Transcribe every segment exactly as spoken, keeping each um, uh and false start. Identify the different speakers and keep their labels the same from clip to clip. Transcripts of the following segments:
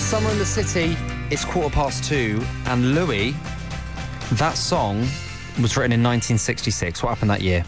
Speaker 1: Summer in the City, it's quarter past two, and Louis, that song was written in nineteen sixty-six. What happened that year?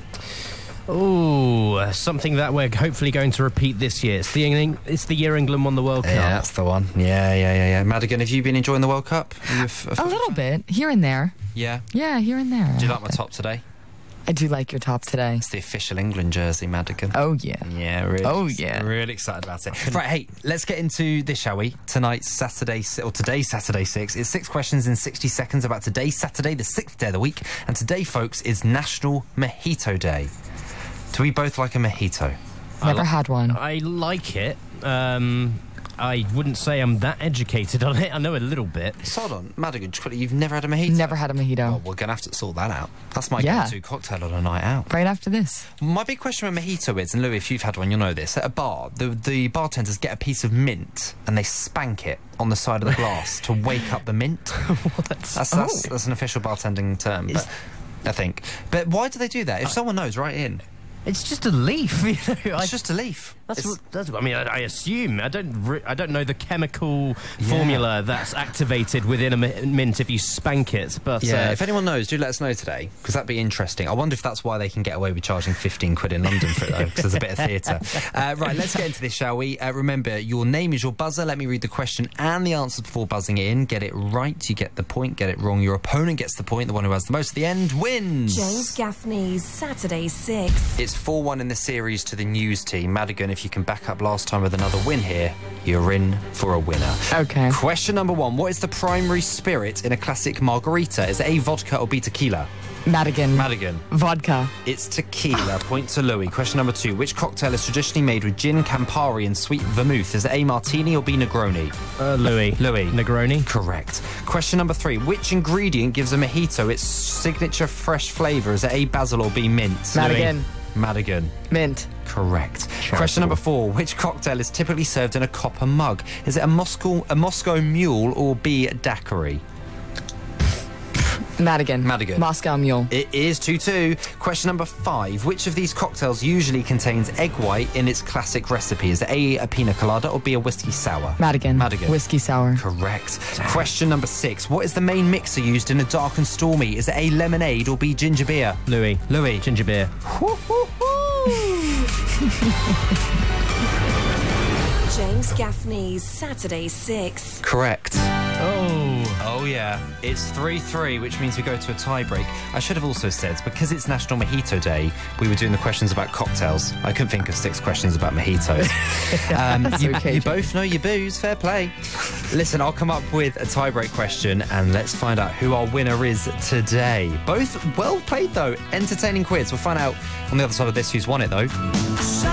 Speaker 2: Oh, something that we're hopefully going to repeat this year. It's the, England, it's the year England won the World Cup.
Speaker 1: Yeah, that's the one. Yeah, yeah, yeah, yeah. Madigan, have you been enjoying the World Cup? Are you a f- a
Speaker 3: A little bit, here and there.
Speaker 1: Yeah?
Speaker 3: Yeah, here and there.
Speaker 1: Do you like my top today?
Speaker 3: I do like your top today.
Speaker 1: It's the official England jersey, Madigan.
Speaker 3: Oh, yeah.
Speaker 1: Yeah, really.
Speaker 3: Oh, yeah.
Speaker 1: Really excited about it. Right, hey, let's get into this, shall we? Tonight's Saturday, or today's Saturday Six. It's six questions in sixty seconds about today's Saturday, the sixth day of the week. And today, folks, is National Mojito Day. Do we both like a mojito?
Speaker 3: Never
Speaker 2: li-
Speaker 3: had one.
Speaker 2: I like it. Um, I wouldn't say I'm that educated on it. I know a little bit.
Speaker 1: So hold on, Madigan, just quickly, you've never had a mojito?
Speaker 3: Never had a mojito.
Speaker 1: Oh, we're going to have to sort that out. That's my
Speaker 3: Yeah.
Speaker 1: go-to cocktail on a night out.
Speaker 3: Right after this.
Speaker 1: My big question with mojito is, and Louis, if you've had one, you'll know this, at a bar, the, the bartenders get a piece of mint and they spank it on the side of the glass to wake up the mint.
Speaker 2: What?
Speaker 1: That's, that's,
Speaker 3: Oh.
Speaker 1: that's an official bartending term, but, I think. But why do they do that? If someone knows, write in.
Speaker 2: It's just a leaf, you know. I,
Speaker 1: It's just a leaf.
Speaker 2: that's
Speaker 1: It's-
Speaker 2: what, that's what I mean. I, I assume I don't. Re- I don't know the chemical
Speaker 1: Yeah.
Speaker 2: formula that's activated within a mi- mint if you spank it. But
Speaker 1: Yeah,
Speaker 2: uh,
Speaker 1: if anyone knows, do let us know today, because that'd be interesting. I wonder if that's why they can get away with charging fifteen quid in London for it, though, because there's a bit of theatre. Uh, right, let's get into this, shall we? Uh, remember, your name is your buzzer. Let me read the question and the answers before buzzing it in. Get it right, you get the point. Get it wrong, your opponent gets the point. The one who has the most at the end wins.
Speaker 4: James Gaffney's Saturday Six.
Speaker 1: It's four one in the series to the news team. Madigan, if you can back up last time with another win here, you're in for a winner.
Speaker 3: Okay.
Speaker 1: Question number one. What is the primary spirit in a classic margarita? Is it A, vodka, or B, tequila?
Speaker 3: Madigan.
Speaker 1: Madigan.
Speaker 3: Vodka.
Speaker 1: It's tequila. Point to Louis. Question number two. Which cocktail is traditionally made with gin, Campari, and sweet vermouth? Is it A, martini, or B, Negroni?
Speaker 2: uh, Louis,
Speaker 1: Louis.
Speaker 2: Negroni.
Speaker 1: Correct. Question number three. Which ingredient gives a mojito its signature fresh flavour? Is it A, basil, or B, mint?
Speaker 3: Madigan.
Speaker 1: Madigan.
Speaker 3: Mint.
Speaker 1: Correct.
Speaker 2: Charitable.
Speaker 1: Question number four. Which cocktail is typically served in a copper mug? Is it a Moscow, a Moscow Mule, or B, daiquiri?
Speaker 3: Madigan.
Speaker 1: Madigan.
Speaker 3: Moscow Mule.
Speaker 1: It is two two. Question number five. Which of these cocktails usually contains egg white in its classic recipe? Is it A, a pina colada, or B, a whiskey sour?
Speaker 3: Madigan.
Speaker 1: Madigan.
Speaker 3: Whiskey sour.
Speaker 1: Correct. Question number six. What is the main mixer used in a dark and stormy? Is it A, lemonade, or B, ginger beer?
Speaker 2: Louis.
Speaker 1: Louis.
Speaker 2: Ginger beer.
Speaker 4: James Gaffney's Saturday Six.
Speaker 1: Correct.
Speaker 2: Oh.
Speaker 1: Oh, yeah. It's three three, which means we go to a tie-break. I should have also said, because it's National Mojito Day, we were doing the questions about cocktails. I couldn't think of six questions about mojitos. um, you,
Speaker 3: okay,
Speaker 1: you
Speaker 3: Jim.
Speaker 1: both know your booze. Fair play. Listen, I'll come up with a tie-break question, and let's find out who our winner is today. Both well played, though. Entertaining quiz. We'll find out on the other side of this who's won it, though.